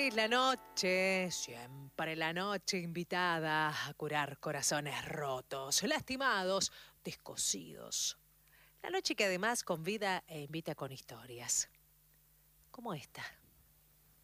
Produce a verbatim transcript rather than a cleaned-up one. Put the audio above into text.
Es la noche, siempre la noche invitada a curar corazones rotos, lastimados, descosidos. La noche que además convida e invita con historias, como esta.